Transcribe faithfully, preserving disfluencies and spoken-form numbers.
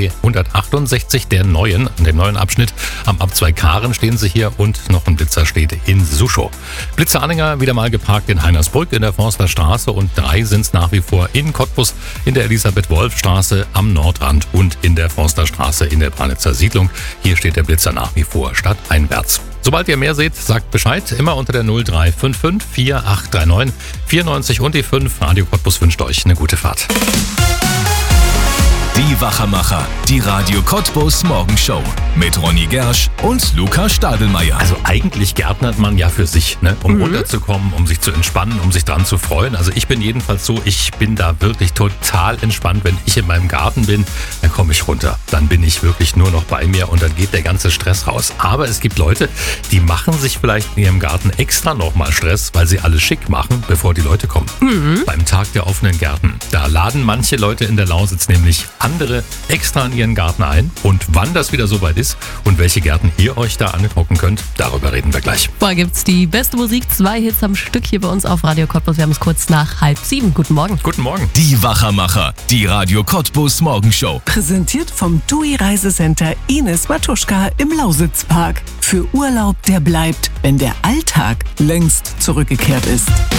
B hundertachtundsechzig, der neuen, an dem neuen Abschnitt. Am Abzweig Karen stehen sie hier und noch ein Blitzer steht in Suschow. Blitzeranhänger wieder mal geparkt in Heinersbrück in der Forsterstraße und drei sind es nach wie vor in Cottbus in der Elisabeth-Wolf-Straße am Nordrand und in der Forsterstraße in der Branitzer Siedlung. Hier steht der Blitzer nach wie vor stadteinwärts. Sobald ihr mehr seht, sagt Bescheid. Immer unter der null drei fünf fünf vier acht drei neun vier neun null und die fünf. Radio Cottbus wünscht euch eine gute Fahrt. Die Wachermacher, die Radio Cottbus Morgenshow mit Ronny Gersch und Luca Stadelmeier. Also eigentlich gärtnert man ja für sich, ne? um Mhm. runterzukommen, um sich zu entspannen, um sich dran zu freuen. Also ich bin jedenfalls so, ich bin da wirklich total entspannt. Wenn ich in meinem Garten bin, dann komme ich runter. Dann bin ich wirklich nur noch bei mir und dann geht der ganze Stress raus. Aber es gibt Leute, die machen sich vielleicht in ihrem Garten extra nochmal Stress, weil sie alles schick machen, bevor die Leute kommen. Mhm. Beim Tag der offenen Gärten, da laden manche Leute in der Lausitz nämlich andere extra in ihren Garten ein. Und wann das wieder soweit ist und welche Gärten ihr euch da angucken könnt, darüber reden wir gleich. Vorher gibt's die beste Musik, zwei Hits am Stück hier bei uns auf Radio Cottbus. Wir haben es kurz nach halb sieben. Guten Morgen. Guten Morgen. Die Wachermacher, die Radio Cottbus Morgenshow. Präsentiert vom T U I Reisecenter Ines Matuschka im Lausitzpark. Für Urlaub, der bleibt, wenn der Alltag längst zurückgekehrt ist.